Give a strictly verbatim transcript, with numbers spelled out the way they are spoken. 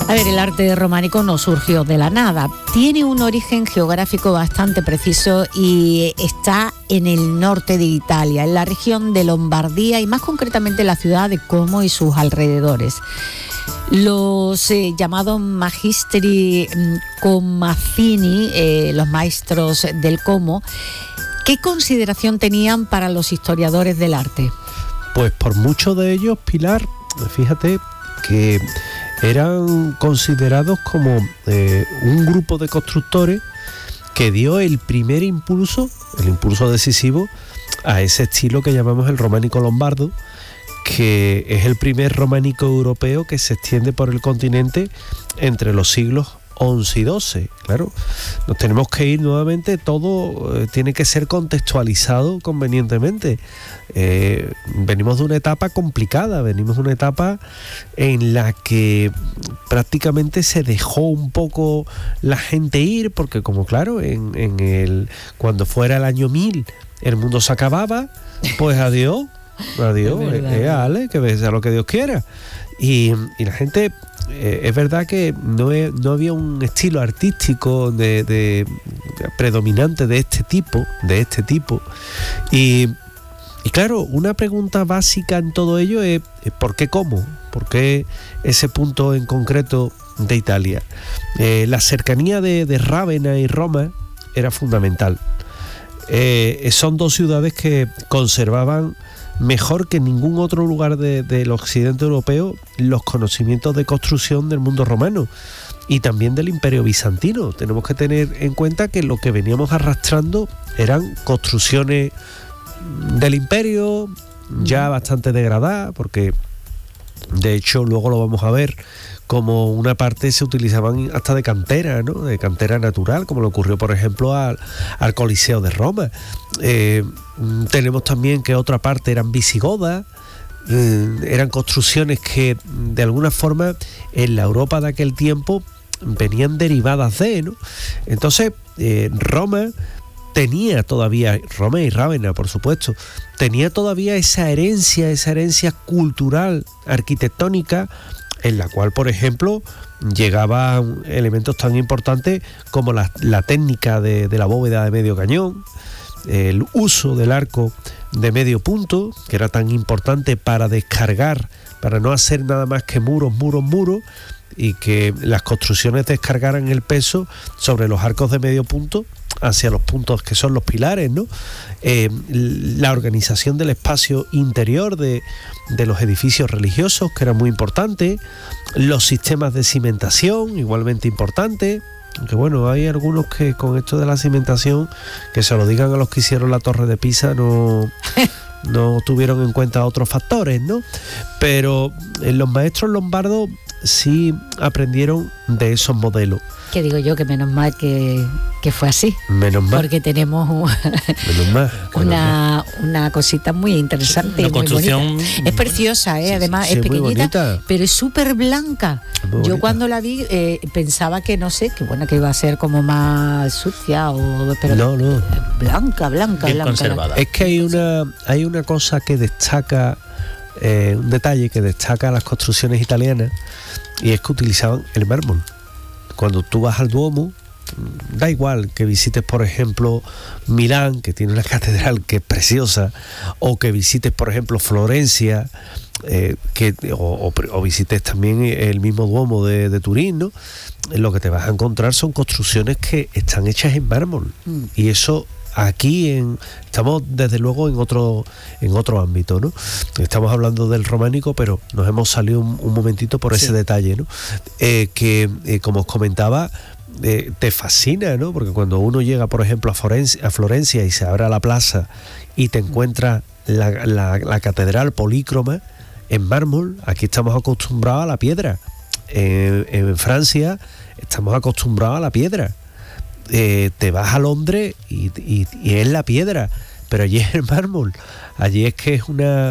A ver, el arte románico no surgió de la nada. Tiene un origen geográfico bastante preciso y está en el norte de Italia, en la región de Lombardía y más concretamente en la ciudad de Como y sus alrededores. Los eh, llamados magisteri Comacini, eh, los maestros del Como, ¿qué consideración tenían para los historiadores del arte? Pues por muchos de ellos, Pilar, fíjate que eran considerados como eh, un grupo de constructores que dio el primer impulso, el impulso decisivo, a ese estilo que llamamos el románico lombardo, que es el primer románico europeo que se extiende por el continente entre los siglos once y doce. Claro, nos tenemos que ir nuevamente, todo eh, tiene que ser contextualizado convenientemente. Eh, venimos de una etapa complicada, venimos de una etapa en la que prácticamente se dejó un poco la gente ir, porque como claro, en, en el cuando fuera el año mil el mundo se acababa, pues adiós, adiós, es verdad, eh, Ale, que sea lo que Dios quiera. Y, y la gente, eh, es verdad que no, es, no había un estilo artístico de, de, de predominante de este tipo, de este tipo. Y, y claro, una pregunta básica en todo ello es, es ¿por qué cómo? ¿Por qué ese punto en concreto de Italia? Eh, la cercanía de, de Rávena y Roma era fundamental. Eh, son dos ciudades que conservaban mejor que en ningún otro lugar de, del occidente europeo los conocimientos de construcción del mundo romano y también del Imperio Bizantino. Tenemos que tener en cuenta que lo que veníamos arrastrando eran construcciones del imperio ya bastante degradadas, porque de hecho luego lo vamos a ver, como una parte se utilizaban hasta de cantera, ¿no? De cantera natural, como le ocurrió por ejemplo al, al Coliseo de Roma. Eh, tenemos también que otra parte eran visigodas, eh, eran construcciones que de alguna forma en la Europa de aquel tiempo venían derivadas de, ¿no? Entonces eh, Roma tenía todavía, Roma y Rávena por supuesto, tenía todavía esa herencia, esa herencia cultural, arquitectónica, en la cual, por ejemplo, llegaban elementos tan importantes como la, la técnica de, de la bóveda de medio cañón, el uso del arco de medio punto, que era tan importante para descargar, para no hacer nada más que muros, muros, muros, y que las construcciones descargaran el peso sobre los arcos de medio punto hacia los puntos que son los pilares, ¿no? Eh, la organización del espacio interior de, de los edificios religiosos, que era muy importante, los sistemas de cimentación, igualmente importantes, aunque bueno, hay algunos que con esto de la cimentación, que se lo digan a los que hicieron la Torre de Pisa, no... no tuvieron en cuenta otros factores, ¿no? Pero eh, los maestros lombardos sí aprendieron de esos modelos. Que digo yo que menos mal que, que fue así. Menos mal. Porque tenemos un, menos mal, una, una cosita muy interesante. La y construcción muy bonita. Es preciosa, ¿eh? Además sí, es sí, pequeñita, pero es súper blanca. Yo cuando la vi eh, pensaba que, no sé, que bueno, que iba a ser como más sucia, o, pero no, no. blanca, blanca, bien blanca. conservada. Es que hay una, hay una cosa que destaca, eh, un detalle que destaca las construcciones italianas, y es que utilizaban el mármol. Cuando tú vas al Duomo, da igual que visites, por ejemplo, Milán, que tiene una catedral que es preciosa, o que visites, por ejemplo, Florencia, eh, que, o, o, o visites también el mismo Duomo de, de Turín, ¿no? Lo que te vas a encontrar son construcciones que están hechas en mármol. Mm. Y eso aquí en, estamos desde luego en otro en otro ámbito, ¿no? Estamos hablando del románico, pero nos hemos salido un, un momentito por ese sí. detalle, ¿no? Eh, que eh, como os comentaba, eh, te fascina, ¿no? Porque cuando uno llega, por ejemplo, a Florencia, a Florencia y se abre la plaza y te encuentras la, la, la catedral polícroma en mármol, aquí estamos acostumbrados a la piedra. Eh, en Francia estamos acostumbrados a la piedra. Eh, te vas a Londres y, y, y es la piedra, pero allí es el mármol, allí es que es una